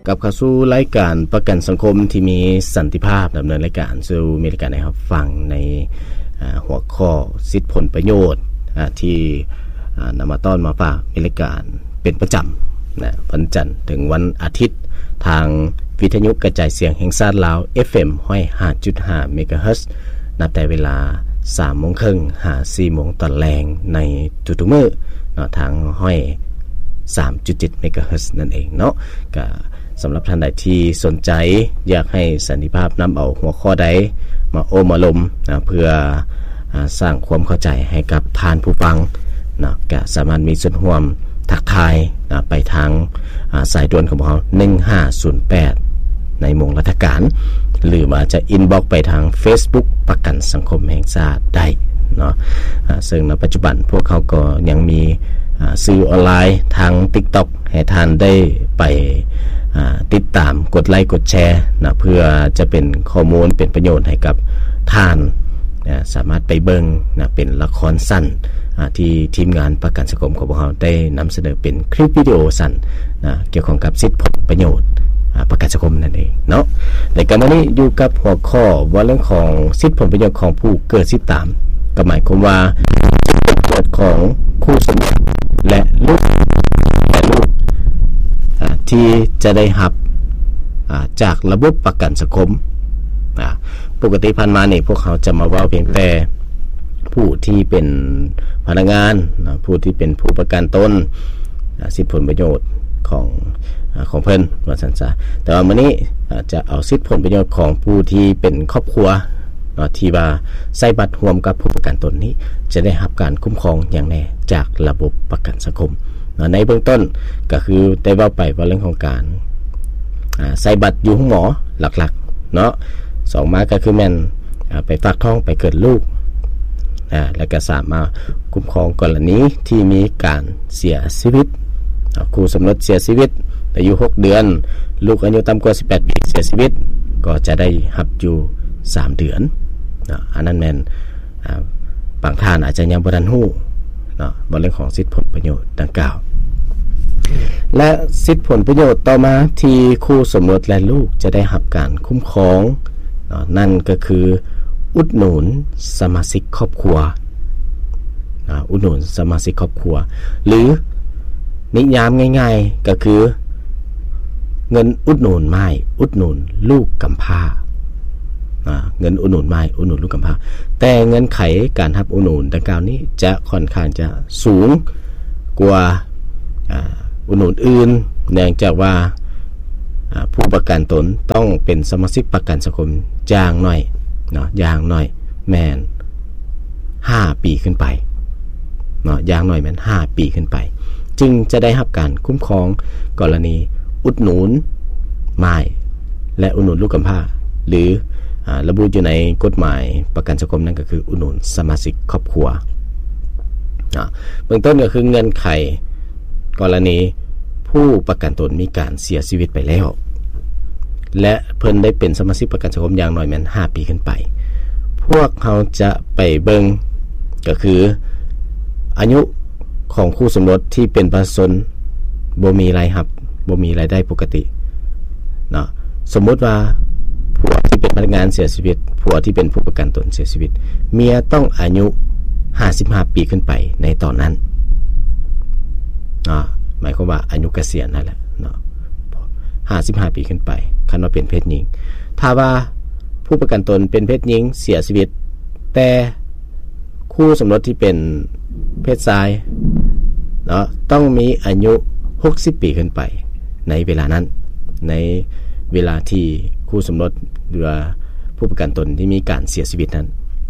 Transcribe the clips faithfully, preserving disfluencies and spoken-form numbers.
กับเข้าสู่รายการประกันสังคมที่มีสันติภาพดำเนินรายการสู่มีรายการให้รับฟังในหัวข้อสิทธิผลประโยชน์ที่นำมาต้อนมาฝากมีรายการเป็นประจำนะวันจันทร์ถึงวันอาทิตย์ทางวิทยุกระจายเสียงแห่งชาติลาว เอฟ เอ็ม ห้าจุดห้า เมกะเฮิรตซ์นับแต่เวลา สามโมงครึ่ง หา สี่โมงตอนแรงในทุกๆมื้อเนาะทางห้อย สามจุดเจ็ด เมกะเฮิรตซ์นั่นเองเนาะก็สำหรับท่านใดที่สนใจอยากให้สันติภาพนำเอาหัวข้อใดมาโอมาลมนะเพื่อสร้างความเข้าใจให้กับท่านผู้ฟังนะก็สามารถมีส่วนร่วมทักทายนะไปทางสายด่วนของเราหนึ่งห้าศูนย์แปดในโมงราชการหรือว่าจะอินบ็อกซ์ไปทาง Facebook ประกันสังคมแห่งชาติได้เนาะซึ่งในปัจจุบันพวกเขาก็ยังมีสื่อออนไลน์ทาง TikTok ให้ท่านได้ไปติดตามกดไลค์กดแชร์นะเพื่อจะเป็นข้อมูลเป็นประโยชน์ให้กับท่านนะสามารถไปเบิ่งนะเป็นละครสั้นที่ทีมงานประกันสังคมของพวกเราได้นำเสนอเป็นคลิปวิดีโอสั้นนะเกี่ยวข้องกับสิทธิผลประโยชน์ประกันสังคมนั่นเองเนาะในการนี้อยู่กับหัวข้อว่าเรื่องของสิทธิผลประโยชน์ของผู้เกิดสิทธิตามก็หมายความว่าสิทธิผลของคู่สมรสและลูกและลูกที่จะได้รับจากระบบประกันสังคมปกติผ่านมาเนี่ยพวกเขาจะมาว่าเพียงแต่ผู้ที่เป็นพนักงานผู้ที่เป็นผู้ประกันตนสิทธิผลประโยชน์ของของเพิ่นว่าซั่นซะแต่ว่ามื้อนี้จะเอาสิทธิผลประโยชน์ของผู้ที่เป็นครอบครัวเนาะที่ว่าใช้บัตรร่วมกับผู้ประกันตนนี้จะได้รับการคุ้มครองอย่างแน่จากระบบประกันสังคมเนาะในเบื้องต้นก็คือได้เว้าไปว่าเรื่องของการอ่าใช้บัตรอยู่ห้องหมอหลักๆเนาะสองมาก็คือแม่นไปฝากท้องไปเกิดลูกอ่าแล้วก็สามารถคุ้มครองกรณีที่มีการเสียชีวิตคู่สมรสเสียชีวิตอายุหกเดือนลูกอายุต่ำกว่าสิบแปดปีเสียชีวิตก็จะได้รับอยู่สามเดือนเนาะอันนั้นแม่นอ่าบางท่านอาจจะยังบ่ทันฮู้เนาะบ่เรื่องของสิทธิผลประโยชน์ดังกล่าวและสิทธิผลประโยชน์ต่อมาที่คู่สมรสและลูกจะได้รับการคุ้มครองเนาะนั่นก็คืออุดหนุนสมาชิกครอบครัวอ่าอุดหนุนสมาชิกครอบครัวหรือนิยามง่ายๆก็คือเงินอุดหนุนไม้อุดหนุนลูกกำพร้าอ่าเงินอุดหนุนไม้อุดหนุนลูกกำพร้าแต่เงินไขการรับอุดหนุนดังกล่าวนี้จะค่อนข้างจะสูงกว่าอ่าอุดหนุนอื่นเนื่องจากว่าผู้ประกันตนต้องเป็นสมาชิกประกันสังคมอย่างน้อยเนาะอย่างน้อยแม่นห้าปีขึ้นไปเนาะอย่างน้อยแม่นห้าปีขึ้นไปจึงจะได้รับการคุ้มครองกรณีอุดหนุนไม้และอุดหนุนลูกกำพร้าหรือระบุอยู่ในกฎหมายประกันสังคมนั่นก็คืออุดหนุนสมาชิกครอบครัวนะเบื้องต้นก็คือเงื่อนไขกรณีผู้ประกันตนมีการเสียชีวิตไปแล้วและเพิ่นได้เป็นสมาชิกประกันสังคมอย่างน้อยแม่นห้าปีขึ้นไปพวกเขาจะไปเบิ่งก็คืออายุของคู่สมรสที่เป็นประชาชนบ่มีรายรับบ่มีรายได้ปกติเนาะสมมุติว่าผัวที่เป็นพนักงานเสียชีวิตผัวที่เป็นผู้ประกันตนเสียชีวิตเมียต้องอายุห้าสิบห้าปีขึ้นไปในตอนนั้นเนาะหมายความว่าอายุเกษียณนั่นแหละเนาะห้าสิบห้าปีขึ้นไปคันว่าเป็นเพศหญิงถ้าว่าผู้ประกันตนเป็นเพศหญิงเสียชีวิตแต่คู่สมรสที่เป็นเพศชายเนาะต้องมีอายุหกสิบปีขึ้นไปในเวลานั้นในเวลาที่คู่สมรสหรือผู้ประกันตนที่มีการเสียชีวิตนั้น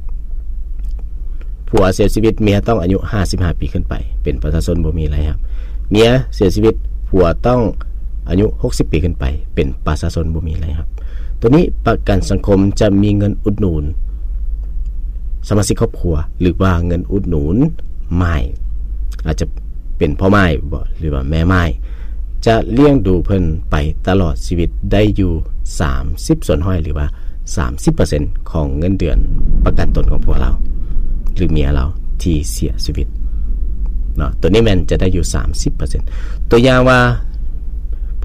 ผัวเสียชีวิตเมียต้องอายุห้าสิบห้าปีขึ้นไปเป็นประชาชนบ่มีอะไรครับเมียเสียชีวิตผัวต้องอายุหกสิบปีขึ้นไปเป็นประชาชนบ่มีอะไรครับตัวนี้ประกันสังคมจะมีเงินอุดหนุนสมาชิกครอบครัวหรือว่าเงินอุดหนุนไม้อาจจะเป็นพ่อไม้บ่หรือว่าแม่ไม้จะเลี้ยงดูเพิ่นไปตลอดชีวิตได้อยู่สามสิบส่วนห้อยหรือว่า สามสิบเปอร์เซ็นต์ ของเงินเดือนประกันตนของพวกเราหรือเมียเราที่เสียชีวิตเนาะตัวนี้มันจะได้อยู่ สามสิบเปอร์เซ็นต์ ตัวอย่างว่าผ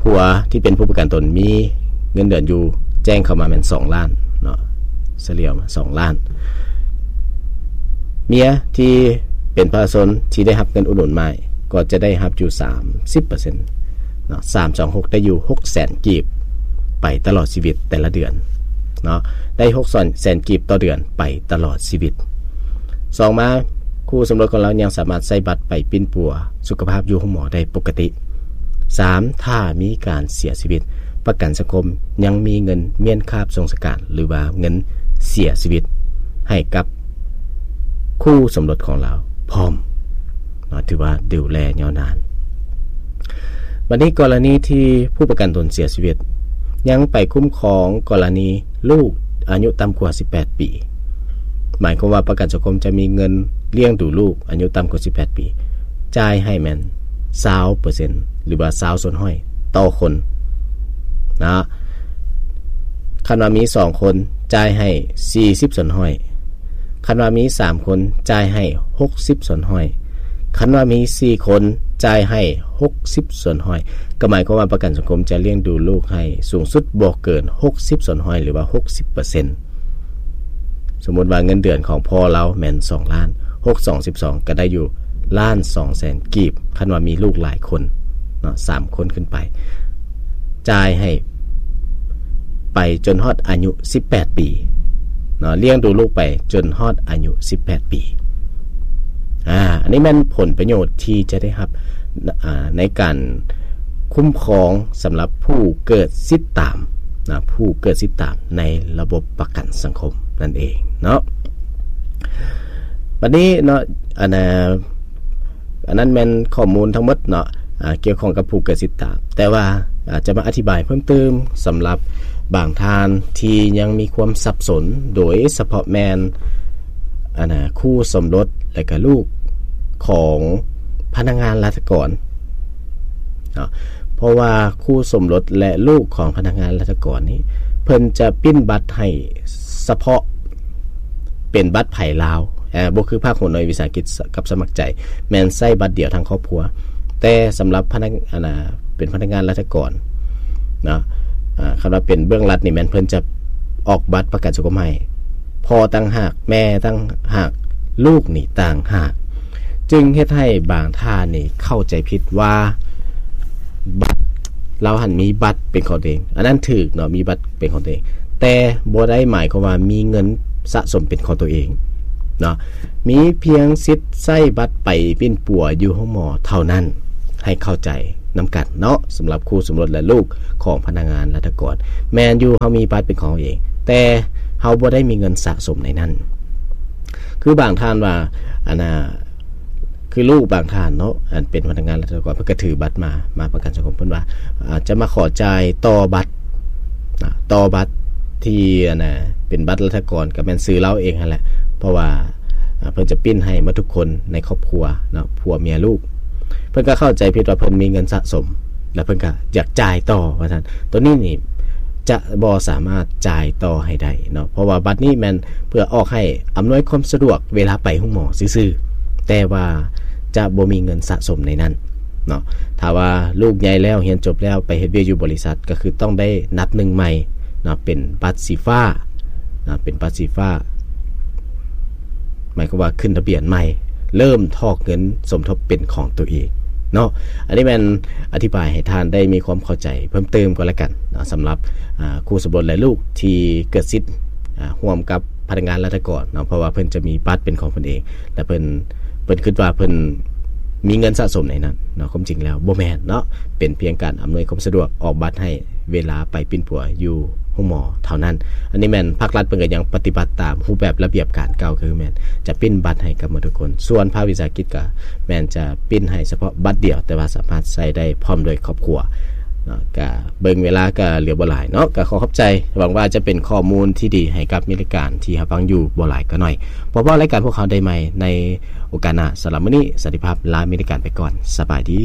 ผัวที่เป็นผู้ประกันตนมีเงินเดือนอยู่แจ้งเข้ามาแม่นสองล้านเนาะเฉลี่ยมาสองล้านเมียที่เป็นประชาชนที่ได้รับเงินอุดหนุนใหม่ก็จะได้รับอยู่ สามสิบเปอร์เซ็นต์ เนาะสามร้อยยี่สิบหกได้อยู่ หกแสน กีบไปตลอดชีวิตแต่ละเดือนเนาะได้หกแสนกีบต่อเดือนไปตลอดชีวิตสองมาคู่สมรสของเรายังสามารถใช้บัตรไปปิ้นปัวสุขภาพอยู่ห้องหมอได้ปกติสามถ้ามีการเสียชีวิตประกันสังคมยังมีเงินเมียนคาบทรงสการหรือว่าเงินเสียชีวิตให้กับคู่สมรสของเราพร้อมถือว่าดูแลยาวนานวันนี้กรณีที่ผู้ประกันตนเสียชีวิตยังไปคุ้มครองกรณีลูกอายุต่ำกว่าสิบแปดปีหมายความว่าประกันสังคมจะมีเงินเลี้ยงดูลูกอายุต่ำกว่าสิบแปดปีจ่ายให้แม่น ยี่สิบเปอร์เซ็นต์ หรือว่ายี่สิบส่วนห้อยต่อคนนะคันว่ามีสองคนจ่ายให้สี่สิบส่วนห้อยคันว่ามีสามคนจ่ายให้หกสิบส่วนห้อยคันว่ามีสี่คนจ่ายให้หกสิบส่วนห้อยก็หมายความว่าประกันสังคมจะเลี้ยงดูลูกให้สูงสุดบ่เกินหกสิบส่วนห้อยหรือว่า หกสิบเปอร์เซ็นต์ สมมุติว่าเงินเดือนของพ่อเราแม่นสองล้านหก สอง สิบสองก็ได้อยู่ล้านสองแสนกีบคันว่ามีลูกหลายคนเนาะสามคนขึ้นไปจ่ายให้ไปจนฮอดอายุสิบแปดปีเนาะเลี้ยงดูลูกไปจนฮอดอายุสิบแปดปีอ่าอันนี้มันผลประโยชน์ที่จะได้รับอ่าในการคุ้มครองสำหรับผู้เกิดสิทธิ์ตามนะผู้เกิดสิทธิ์ตามในระบบประกันสังคมนั่นเองเนาะวันนี้เนาะอันน่ะอันนั้นแม่นข้อมูลทั้งหมดเนาะอ่าเกี่ยวข้องกับผู้เกิดสิทธิ์ตามแต่ว่าอาจจะมาอธิบายเพิ่มเติมสำหรับบางท่านที่ยังมีความสับสนโดยเฉพาะแมนอันน่ะคู่สมรสและก็ลูกของพนักงานราชการเนาะเพราะว่าคู่สมรสและลูกของพนักงานราชการนี้เพิ่นจะปิ้นบัตรให้เฉพาะเป็นบัตรไผ่ลาวเอ่อบ่คือภาคหัวหน่วยวิสาหกิจกับสมัครใจแม่นใช้บัตรเดียวทั้งครอบครัวแต่สำหรับพนักอันน่ะเป็นพนักงานราชการเนาะอ่าคำว่าเป็นเบื้องรัฐนี่แม่นเพิ่นจะออกบัตรประกันสังคมให้พ่อต่างหากแม่ต่างหากลูกนี่ต่างหากจึงเฮ็ดให้บางท่านนี่เข้าใจผิดว่าบัตรเราหันมีบัตรเป็นของตัวเองอันนั้นถูกเนาะมีบัตรเป็นของตัวเองแต่บ่ได้หมายความว่ามีเงินสะสมเป็นของตัวเองเนาะมีเพียงสิทธิ์ใช้บัตรไปปิ้นปัวอยู่ห้องหมอเท่านั้นให้เข้าใจนำกันเนาะสำหรับคู่สมรสและลูกของพนักงานราชการแม่นอยู่เฮามีบัตรเป็นของเองแต่เฮาบ่ได้มีเงินสะสมในนั้นคือบางท่านว่าอันน่ะคือลูกบางท่านเนาะอันเป็นพนักงานราชการเพิ่นก็ถือบัตรมามาประกันสังคมเพิ่นว่าอาจจะมาขอจ่ายต่อบัตรนะต่อบัตรที่อันน่ะเป็นบัตรราชการก็แม่นซื้อเราเองนั่นแหละเพราะว่าเพิ่นจะปิ้นให้หมดทุกคนในครอบครัวเนาะผัวเมียลูกเพิ่นก็เข้าใจผิดว่าเพิ่นมีเงินสะสมแล้วเพิ่นก็อยากจ่ายต่อว่าซั่นตัวนี้นี่จะบ่สามารถจ่ายต่อให้ได้เนาะเพราะว่าบัตรนี้มันเพื่อออกให้อำนวยความสะดวกเวลาไปห้องหมอซื่อๆแต่ว่าจะบ่มีเงินสะสมในนั้นเนาะถ้าว่าลูกใหญ่แล้วเรียนจบแล้วไปเฮ็ดเวียกอยู่บริษัทก็คือต้องได้นับหนึ่งใหม่เนาะเป็นบัตรสีฟ้านะเป็นบัตรสีฟ้าหมายความว่าขึ้นทะเบียนใหม่เริ่มทอกเงินสมทบเป็นของตัวเองเนาะอันนี้มันอธิบายให้ท่านได้มีความเข้าใจเพิ่มเติมก็แล้วกันนะสำหรับคู่สมรสและลูกที่เกิดสิทธิ์ร่วมกับพนักงานราชการเนาะเพราะว่าเพิ่นจะมีบัตรเป็นของเพิ่นเองและเพิ่นเพิ่นคิดว่าเพิ่นมีเงินสะสมในนั้นเนาะความจริงแล้วบ่แม่นเนาะเป็นเพียงการอำนวยความสะดวกออกบัตรให้เวลาไปปิ้นปัวอยู่ห้องหมอเท่านั้นอันนี้แม่นภาครัฐเพิ่นก็ยังปฏิบัติตามรูปแบบระเบียบการเก่าคือแม่นจะปิ้นบัตรให้กับหมดทุกคนส่วนภาควิสาหกิจก็แม่นจะปิ้นให้เฉพาะบัตรเดียวแต่ว่าสามารถใช้ได้พร้อมโดยครอบครัวเนาะก็เบิ่งเวลาก็เหลือบ่หลายเนาะก็ขอขอบใจหวังว่าจะเป็นข้อมูลที่ดีให้กับมิตรการที่รับฟังอยู่บ่หลายก็น้อยเพราะว่ารายการพวกเขาได้ใหม่ในโอกาสหน้าสำหรับมื้อนี้สวัสดีภาพลามิตรการไปก่อนสบายดี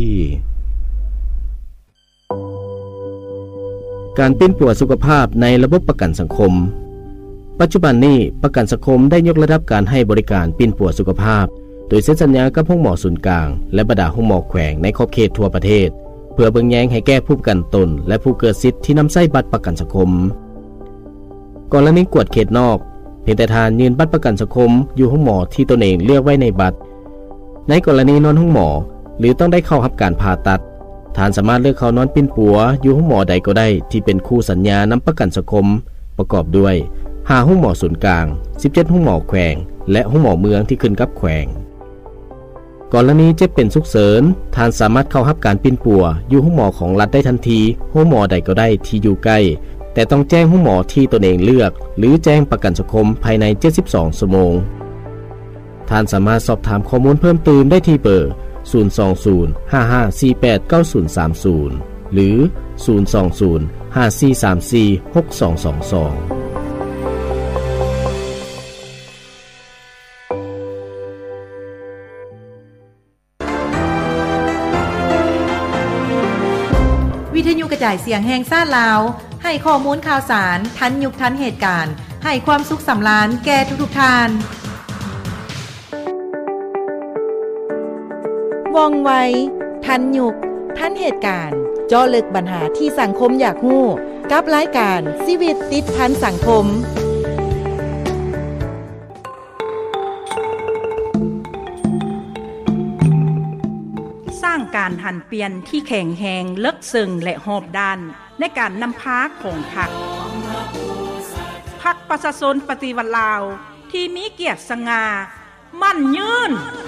การปิ้นปัวสุขภาพในระบบประกันสังคมปัจจุบันนี้ประกันสังคมได้ยกระดับการให้บริการปิ้นปัวสุขภาพโดยเซ็นสัญญากับห้องหมอศูนย์กลางและบรรดาห้องหมอแขวงในขอบเขตทั่วประเทศเพื่อเบิ่งแยงให้แก้ผู้ประกันตนและผู้เกิดสิทธิ์ที่นำใช้บัตรประกันสังคมกรณีกวดเขตนอกเพียงแต่ทานยืนบัตรประกันสังคมอยู่ห้องหมอที่ตนเองเลือกไว้ในบัตรในกรณีนอนห้องหมอหรือต้องได้เข้ารับการผ่าตัดทานสามารถเลือกเข้านอนปิ้นปัวอยู่ห้องหมอใดก็ได้ที่เป็นคู่สัญญานำประกันสังคมประกอบด้วยห้าห้องหมอศูนย์กลางสิบเจ็ดห้องหมอแขวงและห้องหมอเมืองที่ขึ้นกับแขวงกรณีเจ็บเป็นฉุกเฉินทานสามารถเข้ารับการปิ้นปัวอยู่ห้องหมอของรัฐได้ทันทีห้องหมอใดก็ได้ที่อยู่ใกล้แต่ต้องแจ้งห้องหมอที่ตนเองเลือกหรือแจ้งประกันสังคมภายในเจ็ดสิบสองชั่วโมงท่านสามารถสอบถามข้อมูลเพิ่มเติมได้ที่เบอร์ศูนย์ สอง ศูนย์ ห้า ห้า สี่ แปด เก้า ศูนย์ สาม ศูนย์หรือศูนย์ สอง ศูนย์ ห้า สี่ สาม สี่ หก สอง สอง สองวิทยุกระจายเสียงแห่งชาติลาวให้ข้อมูลข่าวสารทันยุคทันเหตุการณ์ให้ความสุขสำราญแก่ทุกๆท่านว่องไวทันยุคทันเหตุการณ์เจาะลึกปัญหาที่สังคมอยากรู้กับรายการชีวิตติดพันสังคมสร้างการหันเปลี่ยนที่แข็งแรงเลิกซึ้งและหอบด้านในการนำพาของพรรคพรรคประชาชนปฏิวัติลาวที่มีเกียรติสง่ามั่นยืน